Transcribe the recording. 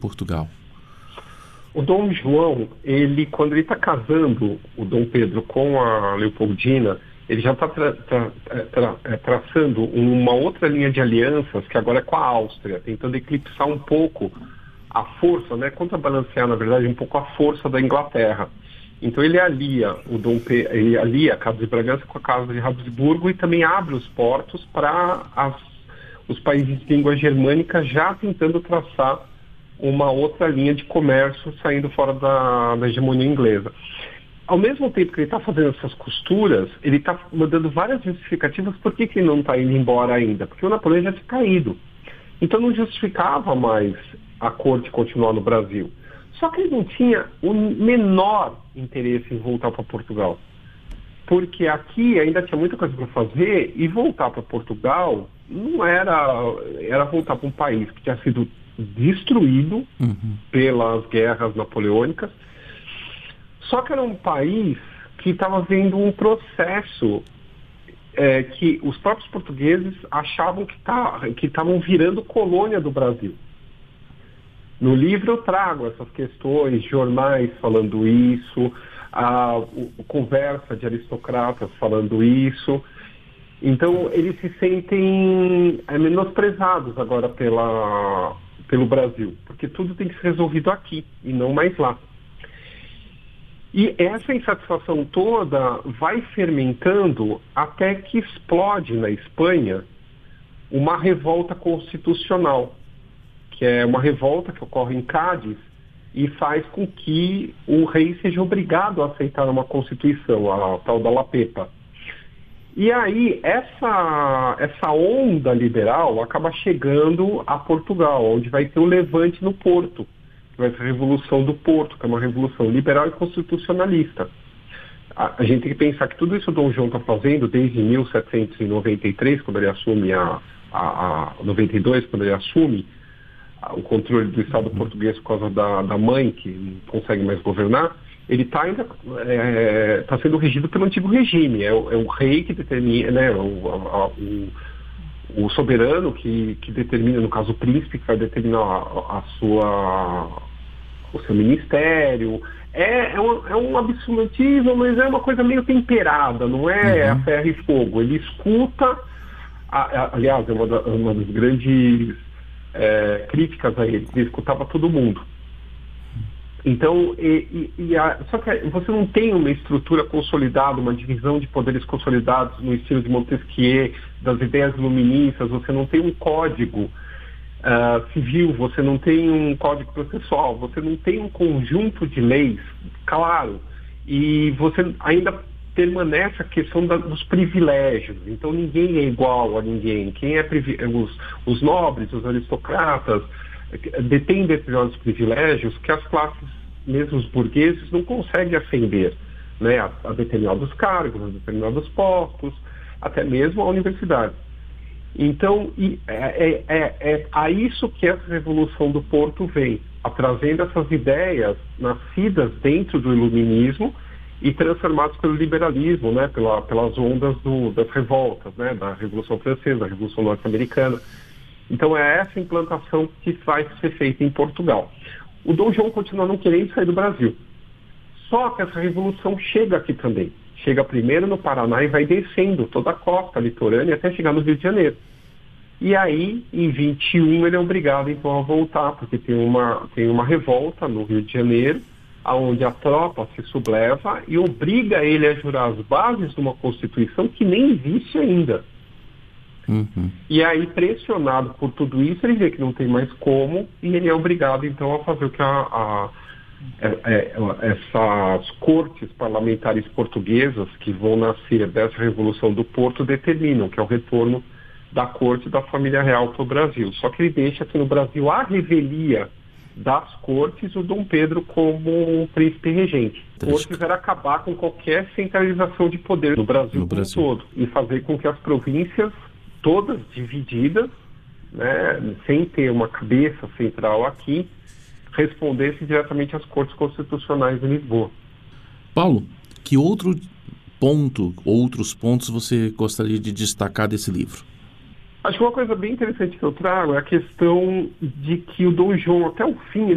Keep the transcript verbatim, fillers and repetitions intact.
Portugal? O Dom João, ele, quando ele está casando o Dom Pedro com a Leopoldina, ele já está tra tra tra tra traçando uma outra linha de alianças, que agora é com a Áustria, tentando eclipsar um pouco a força, né, contrabalancear, na verdade, um pouco a força da Inglaterra. Então ele alia o Dom Pe ele alia a Casa de Bragança com a Casa de Habsburgo e também abre os portos para os países de língua germânica, já tentando traçar uma outra linha de comércio saindo fora da, da hegemonia inglesa. Ao mesmo tempo que ele está fazendo essas costuras, ele está mandando várias justificativas por que, que ele não está indo embora ainda. Porque o Napoleão já tinha caído. Então não justificava mais a corte continuar no Brasil. Só que ele não tinha o menor interesse em voltar para Portugal. Porque aqui ainda tinha muita coisa para fazer e voltar para Portugal não era, era voltar para um país que tinha sido destruído uhum. pelas guerras napoleônicas. Só que era um país que estava vendo um processo é, que os próprios portugueses achavam que tá, que estavam virando colônia do Brasil. No livro eu trago essas questões, jornais falando isso, a, a conversa de aristocratas falando isso. Então eles se sentem é, menosprezados agora pela, pelo Brasil, porque tudo tem que ser resolvido aqui e não mais lá. E essa insatisfação toda vai fermentando até que explode na Espanha uma revolta constitucional, que é uma revolta que ocorre em Cádiz e faz com que o rei seja obrigado a aceitar uma constituição, a tal da La Pepa. E aí essa, essa onda liberal acaba chegando a Portugal, onde vai ter o levante no Porto, que vai ser a Revolução do Porto, que é uma revolução liberal e constitucionalista. A, a gente tem que pensar que tudo isso o Dom João está fazendo desde mil setecentos e noventa e três, quando ele assume a, a, a noventa e dois, quando ele assume a, o controle do Estado uhum. português por causa da, da mãe, que não consegue mais governar. Ele está ainda é, tá sendo regido pelo antigo regime. É o, é o rei que determina, né, o, a, o, o soberano que, que determina, no caso o príncipe, que vai determinar a, a sua, o seu ministério. É, é, um, é um absolutismo, mas é uma coisa meio temperada, não é uhum. a ferro e fogo. Ele escuta, a, a, aliás, é uma, da, uma das grandes é, críticas a ele, ele escutava todo mundo. Então, e, e, e a, só que você não tem uma estrutura consolidada, uma divisão de poderes consolidados no estilo de Montesquieu, das ideias iluministas, você não tem um código uh, civil, você não tem um código processual, você não tem um conjunto de leis, claro, e você ainda permanece a questão da, dos privilégios. Então ninguém é igual a ninguém. Quem é os, os nobres, os aristocratas, detém determinados privilégios que as classes, mesmo os burgueses, não conseguem ascender, né, a, a determinados cargos, a determinados postos, até mesmo a universidade. Então, e, é, é, é a isso que essa Revolução do Porto vem, a trazendo essas ideias nascidas dentro do iluminismo e transformadas pelo liberalismo, né, pela, pelas ondas do, das revoltas, né, da Revolução Francesa, da Revolução Norte-Americana. Então é essa implantação que vai ser feita em Portugal. O Dom João continua não querendo sair do Brasil. Só que essa revolução chega aqui também. Chega primeiro no Paraná e vai descendo toda a costa litorânea até chegar no Rio de Janeiro. E aí, em vinte e um, ele é obrigado então a voltar, porque tem uma, tem uma revolta no Rio de Janeiro, onde a tropa se subleva e obriga ele a jurar as bases de uma Constituição que nem existe ainda. Uhum. E aí, pressionado por tudo isso, ele vê que não tem mais como e ele é obrigado então a fazer o que a, a, a, a, essas cortes parlamentares portuguesas que vão nascer dessa Revolução do Porto determinam, que é o retorno da corte da família real para o Brasil. Só que ele deixa aqui no Brasil a revelia das cortes o Dom Pedro como príncipe regente. Cortes era acabar com qualquer centralização de poder no Brasil no como Brasil. todo e fazer com que as províncias todas divididas, né, sem ter uma cabeça central aqui, respondessem diretamente às cortes constitucionais de Lisboa. Paulo, que outro ponto, outros pontos você gostaria de destacar desse livro? Acho que uma coisa bem interessante que eu trago é a questão de que o Dom João, até o fim,